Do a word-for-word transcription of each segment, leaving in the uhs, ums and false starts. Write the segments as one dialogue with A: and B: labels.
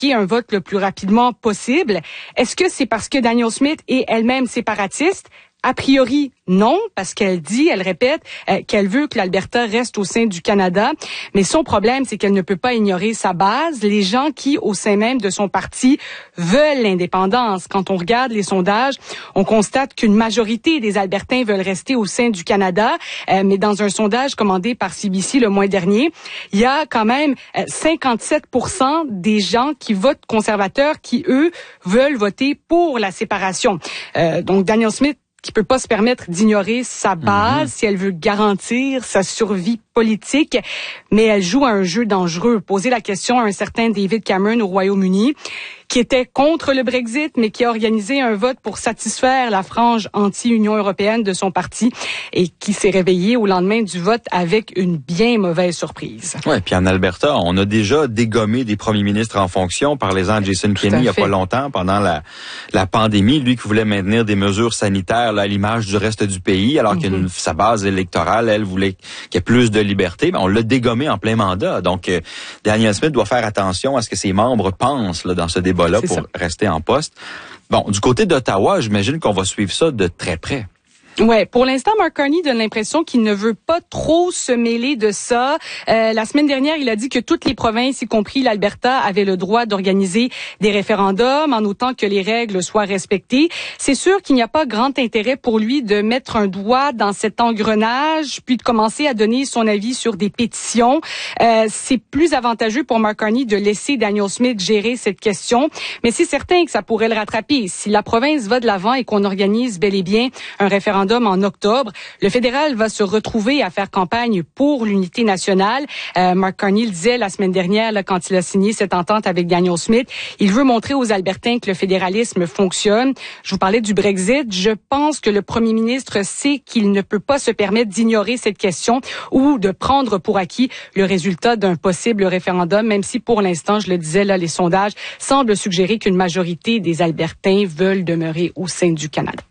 A: un vote le plus rapidement possible. Est-ce que c'est parce que Danielle Smith est elle-même séparatiste? A priori, non, parce qu'elle dit, elle répète, euh, qu'elle veut que l'Alberta reste au sein du Canada. Mais son problème, c'est qu'elle ne peut pas ignorer sa base, les gens qui, au sein même de son parti, veulent l'indépendance. Quand on regarde les sondages, on constate qu'une majorité des Albertains veulent rester au sein du Canada. Euh, mais dans un sondage commandé par C B C le mois dernier, il y a quand même euh, cinquante-sept pour cent des gens qui votent conservateurs qui, eux, veulent voter pour la séparation. Euh, donc, Danielle Smith, qui peut pas se permettre d'ignorer sa base mm-hmm. si elle veut garantir sa survie politique, mais elle joue à un jeu dangereux. Poser la question à un certain David Cameron au Royaume-Uni, qui était contre le Brexit, mais qui a organisé un vote pour satisfaire la frange anti-Union européenne de son parti et qui s'est réveillé au lendemain du vote avec une bien mauvaise surprise.
B: Ouais, puis en Alberta, on a déjà dégommé des premiers ministres en fonction. Parlez-en à Jason Kenney il y a pas longtemps, pendant la, la pandémie, lui qui voulait maintenir des mesures sanitaires là, à l'image du reste du pays, alors mm-hmm. que sa base électorale, elle voulait qu'il y ait plus de liberté. Ben, on l'a dégommé en plein mandat. Donc, euh, Danielle Smith doit faire attention à ce que ses membres pensent là, dans ce débat-là
A: C'est
B: pour
A: ça.
B: rester en poste. Bon, du côté d'Ottawa, j'imagine qu'on va suivre ça de très près.
A: Ouais, pour l'instant, Mark Carney donne l'impression qu'il ne veut pas trop se mêler de ça. Euh, la semaine dernière, il a dit que toutes les provinces, y compris l'Alberta, avaient le droit d'organiser des référendums en autant que les règles soient respectées. C'est sûr qu'il n'y a pas grand intérêt pour lui de mettre un doigt dans cet engrenage puis de commencer à donner son avis sur des pétitions. Euh, c'est plus avantageux pour Mark Carney de laisser Danielle Smith gérer cette question, mais c'est certain que ça pourrait le rattraper. Si la province va de l'avant et qu'on organise bel et bien un référendum en octobre, le fédéral va se retrouver à faire campagne pour l'unité nationale. Euh, Mark Carney le disait la semaine dernière là, quand il a signé cette entente avec Danielle Smith. Il veut montrer aux Albertains que le fédéralisme fonctionne. Je vous parlais du Brexit. Je pense que le premier ministre sait qu'il ne peut pas se permettre d'ignorer cette question ou de prendre pour acquis le résultat d'un possible référendum, même si pour l'instant, je le disais, là, les sondages semblent suggérer qu'une majorité des Albertains veulent demeurer au sein du Canada.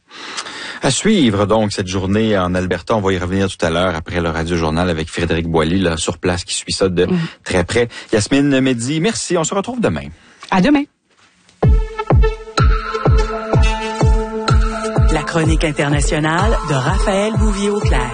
B: À suivre, donc, cette journée en Alberta. On va y revenir tout à l'heure après le Radio-Journal avec Frédéric Boilly, là, sur place, qui suit ça de mmh. très près. Yasmine Mehdi, merci. On se retrouve demain.
A: À demain.
C: La chronique internationale de Raphaël Bouvier-Auclair.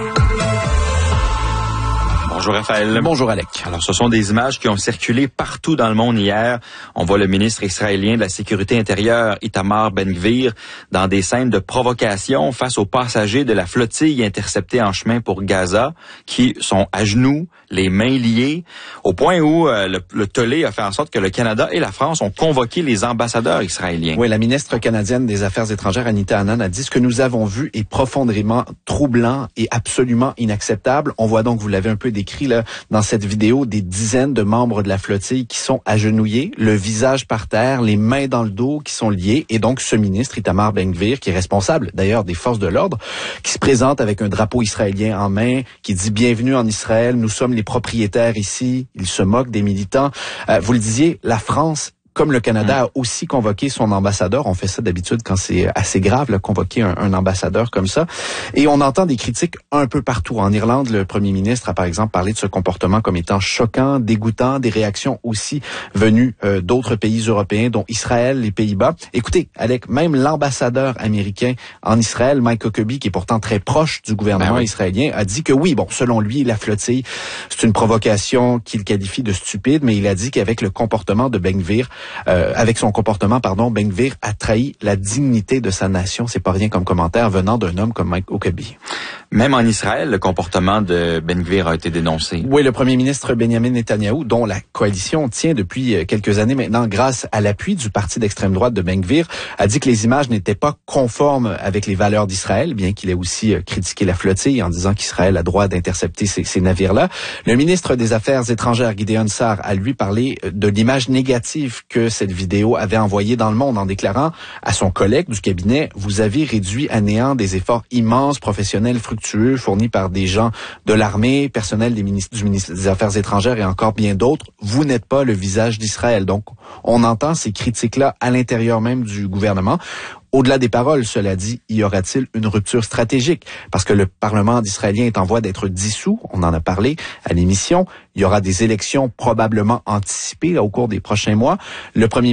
B: Bonjour Raphaël.
D: Bonjour Alec.
B: Alors, ce sont des images qui ont circulé partout dans le monde hier. On voit le ministre israélien de la Sécurité intérieure, Itamar Ben-Gvir, dans des scènes de provocation face aux passagers de la flottille interceptée en chemin pour Gaza, qui sont à genoux, les mains liées, au point où euh, le, le tollé a fait en sorte que le Canada et la France ont convoqué les ambassadeurs israéliens.
D: Oui, la ministre canadienne des Affaires étrangères, Anita Anand, a dit ce que nous avons vu est profondément troublant et absolument inacceptable. On voit donc, vous l'avez un peu décrit, Là, dans cette vidéo, des dizaines de membres de la flottille qui sont agenouillés, le visage par terre, les mains dans le dos, qui sont liés. Et donc, ce ministre, Itamar Ben-Gvir, qui est responsable d'ailleurs des forces de l'ordre, qui se présente avec un drapeau israélien en main, qui dit « Bienvenue en Israël, nous sommes les propriétaires ici ». Il se moque des militants. Euh, vous le disiez, la France, comme le Canada a aussi convoqué son ambassadeur, on fait ça d'habitude quand c'est assez grave, là, convoquer un, un ambassadeur comme ça. Et on entend des critiques un peu partout. En Irlande, le premier ministre a par exemple parlé de ce comportement comme étant choquant, dégoûtant, des réactions aussi venues euh, d'autres pays européens, dont Israël, les Pays-Bas. Écoutez, Alec, même l'ambassadeur américain en Israël, Mike Huckabee, qui est pourtant très proche du gouvernement ben oui. israélien, a dit que oui, bon, selon lui, la flottille, c'est une provocation qu'il qualifie de stupide, mais il a dit qu'avec le comportement de Ben-Gvir, Euh, avec son comportement, pardon, Ben-Gvir a trahi la dignité de sa nation. C'est pas rien comme commentaire venant d'un homme comme Mike Huckabee.
B: Même en Israël, le comportement de Ben-Gvir a été dénoncé.
D: Oui, le premier ministre Benjamin Netanyahou, dont la coalition tient depuis quelques années maintenant grâce à l'appui du parti d'extrême droite de Ben-Gvir, a dit que les images n'étaient pas conformes avec les valeurs d'Israël, bien qu'il ait aussi critiqué la flottille en disant qu'Israël a droit d'intercepter ces, ces navires-là. Le ministre des Affaires étrangères, Gideon Sa'ar, a lui parlé de l'image négative que cette vidéo avait envoyée dans le monde en déclarant à son collègue du cabinet « Vous avez réduit à néant des efforts immenses, professionnels, fructueux, fournis par des gens de l'armée, personnel des ministres, du ministère des Affaires étrangères et encore bien d'autres. Vous n'êtes pas le visage d'Israël. » Donc, on entend ces critiques-là à l'intérieur même du gouvernement. Au-delà des paroles, cela dit, y aura-t-il une rupture stratégique? Parce que le Parlement israélien est en voie d'être dissous, on en a parlé à l'émission. Il y aura des élections probablement anticipées là, au cours des prochains mois. Le premier